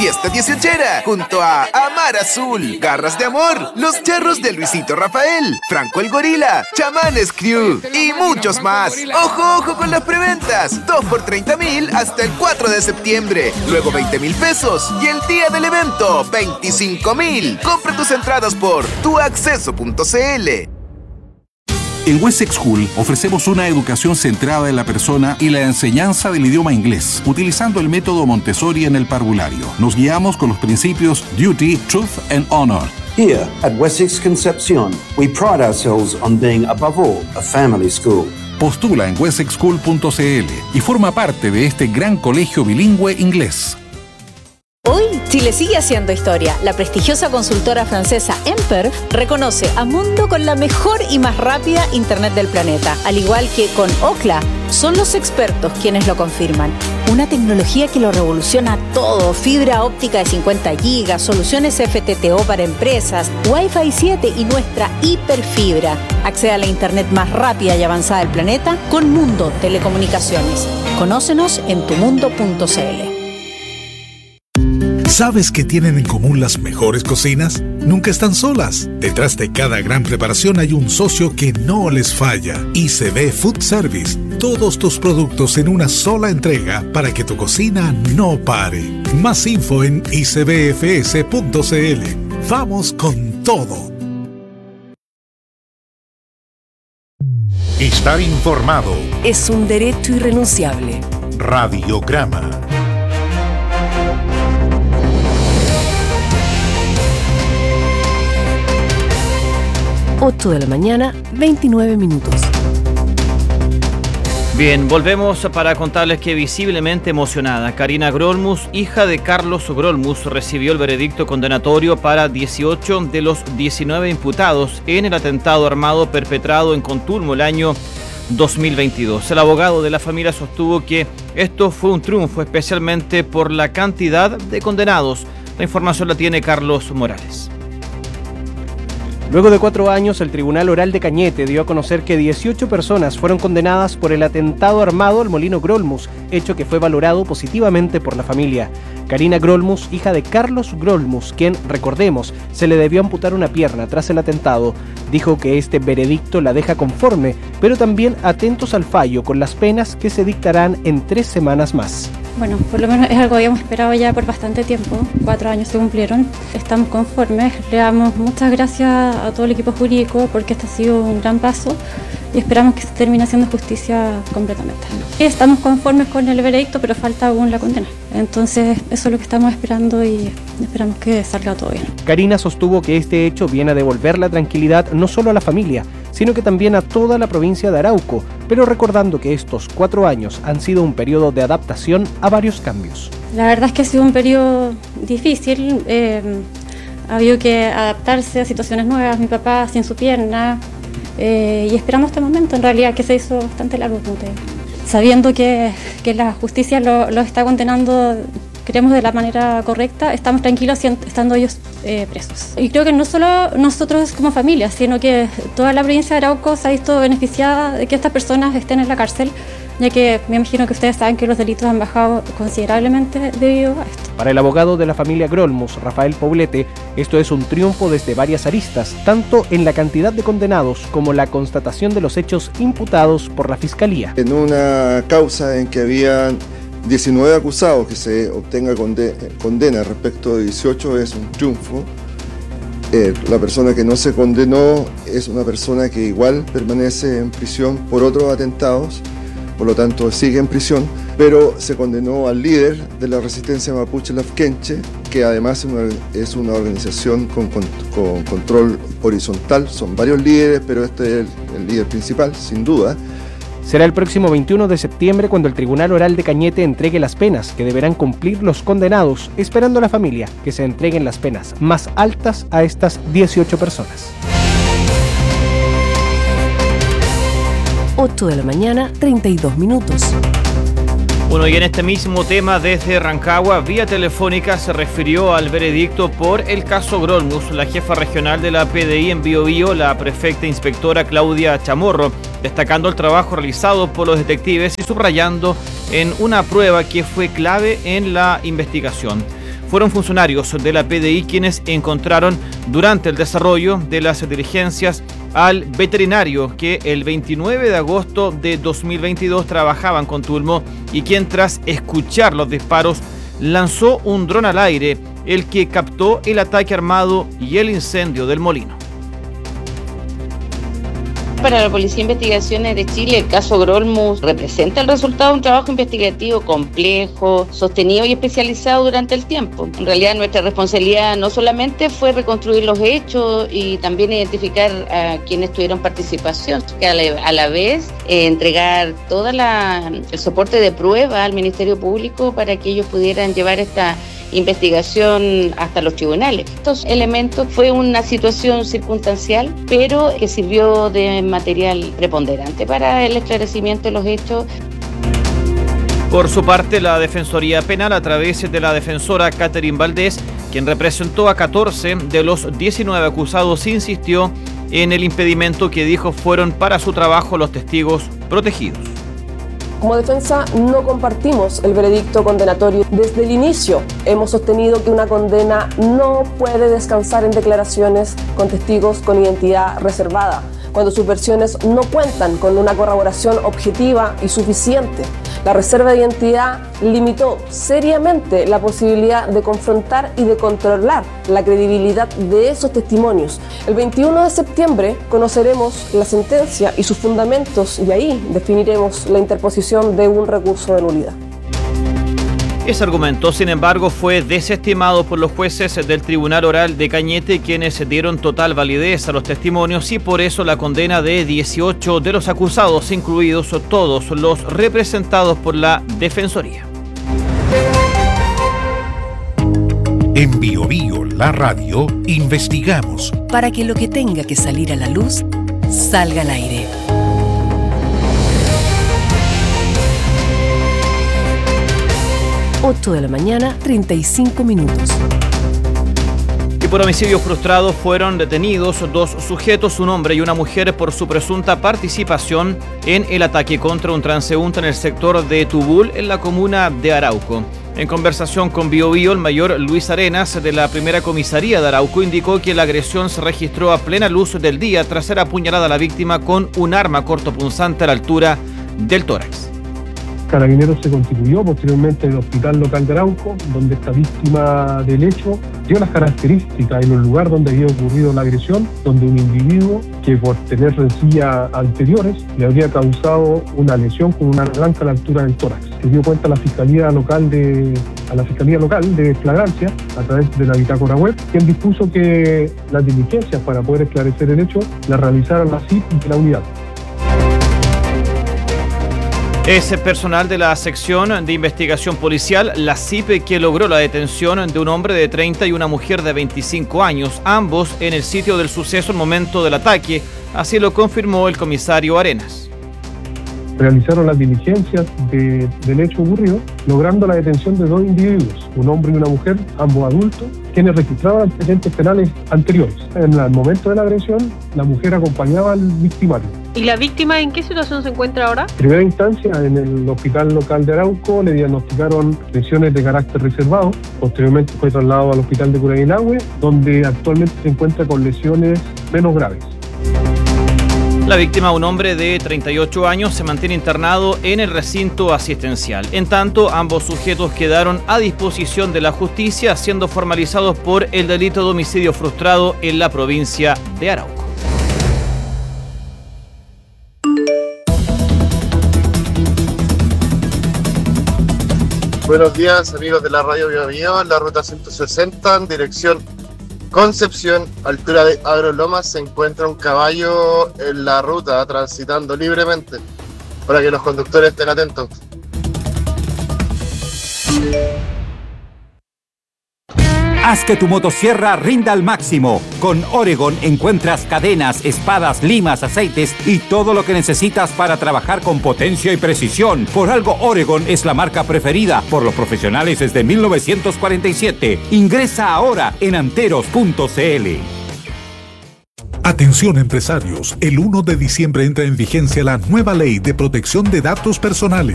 Fiesta 18era, junto a Amar Azul, Garras de Amor, Los Charros de Luisito Rafael, Franco el Gorila, Chamanes Crew y muchos más. ¡Ojo, ojo con las preventas! 2 por 30,000 hasta el 4 de septiembre. Luego 20,000 pesos. Y el día del evento, 25,000. Compra tus entradas por tuacceso.cl. En Wessex School ofrecemos una educación centrada en la persona y la enseñanza del idioma inglés, utilizando el método Montessori en el parvulario. Nos guiamos con los principios Duty, Truth and Honor. Here at Wessex Concepcion, we pride ourselves on being, above all, a family school. Postula en wessexschool.cl y forma parte de este gran colegio bilingüe inglés. Hoy, Chile sigue haciendo historia. La prestigiosa consultora francesa Emper reconoce a Mundo con la mejor y más rápida Internet del planeta. Al igual que con Ookla, son los expertos quienes lo confirman. Una tecnología que lo revoluciona todo. Fibra óptica de 50 gigas, soluciones FTTO para empresas, Wi-Fi 7 y nuestra hiperfibra. Accede a la Internet más rápida y avanzada del planeta con Mundo Telecomunicaciones. Conócenos en tumundo.cl. ¿Sabes qué tienen en común las mejores cocinas? Nunca están solas. Detrás de cada gran preparación hay un socio que no les falla. ICB Food Service. Todos tus productos en una sola entrega para que tu cocina no pare. Más info en icbfs.cl. Vamos con todo. Estar informado es un derecho irrenunciable. Radiograma. 8 de la mañana, 29 minutos. Bien, volvemos para contarles que visiblemente emocionada, Karina Grolmus, hija de Carlos Grolmus, recibió el veredicto condenatorio para 18 de los 19 imputados en el atentado armado perpetrado en Contulmo el año 2022. El abogado de la familia sostuvo que esto fue un triunfo, especialmente por la cantidad de condenados. La información la tiene Carlos Morales. Luego de 4 años, el Tribunal Oral de Cañete dio a conocer que 18 personas fueron condenadas por el atentado armado al Molino Grolmus, hecho que fue valorado positivamente por la familia. Karina Grolmus, hija de Carlos Grolmus, quien, recordemos, se le debió amputar una pierna tras el atentado, dijo que este veredicto la deja conforme, pero también atentos al fallo con las penas que se dictarán en 3 semanas más. Bueno, por lo menos es algo que habíamos esperado ya por bastante tiempo. 4 años se cumplieron. Estamos conformes. Le damos muchas gracias a todo el equipo jurídico porque este ha sido un gran paso y esperamos que se termine haciendo justicia completamente. Estamos conformes con el veredicto, pero falta aún la condena. Entonces, eso es lo que estamos esperando y esperamos que salga todo bien. Karina sostuvo que este hecho viene a devolver la tranquilidad no solo a la familia, sino que también a toda la provincia de Arauco, pero recordando que estos 4 años han sido un periodo de adaptación a varios cambios. La verdad es que ha sido un periodo difícil, ha habido que adaptarse a situaciones nuevas, mi papá sin su pierna, y esperamos este momento, en realidad, que se hizo bastante largo, como te digo. Sabiendo que la justicia lo está condenando, creemos, de la manera correcta, estamos tranquilos estando ellos presos. Y creo que no solo nosotros como familia, sino que toda la provincia de Arauco se ha visto beneficiada de que estas personas estén en la cárcel, ya que me imagino que ustedes saben que los delitos han bajado considerablemente debido a esto. Para el abogado de la familia Grolmus, Rafael Poblete, esto es un triunfo desde varias aristas, tanto en la cantidad de condenados como la constatación de los hechos imputados por la Fiscalía. En una causa en que habían 19 acusados, que se obtenga condena respecto de 18 es un triunfo. La persona que no se condenó es una persona que igual permanece en prisión por otros atentados, por lo tanto sigue en prisión, pero se condenó al líder de la resistencia mapuche Lafkenche, que además es una organización con control horizontal. Son varios líderes, pero este es el líder principal, sin duda. Será el próximo 21 de septiembre cuando el Tribunal Oral de Cañete entregue las penas que deberán cumplir los condenados, esperando a la familia que se entreguen las penas más altas a estas 18 personas. 8 de la mañana, 32 minutos. Bueno, y en este mismo tema, desde Rancagua, vía telefónica, se refirió al veredicto por el caso Grolmus, la jefa regional de la PDI en Biobío, la prefecta inspectora Claudia Chamorro, destacando el trabajo realizado por los detectives y subrayando en una prueba que fue clave en la investigación. fueron funcionarios de la PDI quienes encontraron durante el desarrollo de las diligencias al veterinario que el 29 de agosto de 2022 trabajaba en Contulmo y quien tras escuchar los disparos lanzó un dron al aire, el que captó el ataque armado y el incendio del molino. Para la Policía de Investigaciones de Chile, el caso Grolmus representa el resultado de un trabajo investigativo complejo, sostenido y especializado durante el tiempo. En realidad, nuestra responsabilidad no solamente fue reconstruir los hechos y también identificar a quienes tuvieron participación, que a la vez entregar todo el soporte de prueba al Ministerio Público para que ellos pudieran llevar esta investigación hasta los tribunales. Estos elementos fue una situación circunstancial, pero que sirvió de material preponderante para el esclarecimiento de los hechos. Por su parte, la Defensoría Penal, a través de la defensora Catherine Valdés, quien representó a 14 de los 19 acusados, insistió en el impedimento que dijo fueron para su trabajo los testigos protegidos. Como defensa no compartimos el veredicto condenatorio. Desde el inicio hemos sostenido que una condena no puede descansar en declaraciones con testigos con identidad reservada, cuando sus versiones no cuentan con una corroboración objetiva y suficiente. La reserva de identidad limitó seriamente la posibilidad de confrontar y de controlar la credibilidad de esos testimonios. El 21 de septiembre conoceremos la sentencia y sus fundamentos y ahí definiremos la interposición de un recurso de nulidad. Ese argumento, sin embargo, fue desestimado por los jueces del Tribunal Oral de Cañete, quienes dieron total validez a los testimonios y por eso la condena de 18 de los acusados, incluidos todos los representados por la Defensoría. En Bio Bio, la radio, investigamos para que lo que tenga que salir a la luz salga al aire. 8 de la mañana, 35 minutos. Y por homicidio frustrado fueron detenidos 2 sujetos, un hombre y una mujer, por su presunta participación en el ataque contra un transeúnte en el sector de Tubul, en la comuna de Arauco. En conversación con Bio Bio, el mayor Luis Arenas, de la primera comisaría de Arauco, indicó que la agresión se registró a plena luz del día tras ser apuñalada a la víctima con un arma cortopunzante a la altura del tórax. Carabineros se constituyó posteriormente en el hospital local de Arauco, donde esta víctima del hecho dio las características en el lugar donde había ocurrido la agresión, donde un individuo que por tener rencillas anteriores le habría causado una lesión con una blanca a la altura del tórax. Se dio cuenta a la Fiscalía Local de Flagrancia a través de la bitácora web, quien dispuso que las diligencias para poder esclarecer el hecho las realizaran la CIP de la unidad. Es personal de la sección de investigación policial, la CIP, que logró la detención de un hombre de 30 y una mujer de 25 años, ambos en el sitio del suceso al momento del ataque, así lo confirmó el comisario Arenas. Realizaron las diligencias del hecho ocurrido, logrando la detención de 2 individuos, un hombre y una mujer, ambos adultos, quienes registraban antecedentes penales anteriores. En el momento de la agresión, la mujer acompañaba al victimario. ¿Y la víctima en qué situación se encuentra ahora? En primera instancia, en el hospital local de Arauco le diagnosticaron lesiones de carácter reservado. Posteriormente fue trasladado al hospital de Curayilahue, donde actualmente se encuentra con lesiones menos graves. La víctima, un hombre de 38 años, se mantiene internado en el recinto asistencial. En tanto, ambos sujetos quedaron a disposición de la justicia, siendo formalizados por el delito de homicidio frustrado en la provincia de Arauco. Buenos días, amigos de la radio Bio Bio, en la ruta 160 en dirección Concepción, altura de Agrolomas, se encuentra un caballo en la ruta transitando libremente, para que los conductores estén atentos. Haz que tu motosierra rinda al máximo. Con Oregon encuentras cadenas, espadas, limas, aceites y todo lo que necesitas para trabajar con potencia y precisión. Por algo Oregon es la marca preferida por los profesionales desde 1947. Ingresa ahora en anteros.cl. Atención empresarios, el 1 de diciembre entra en vigencia la nueva ley de protección de datos personales.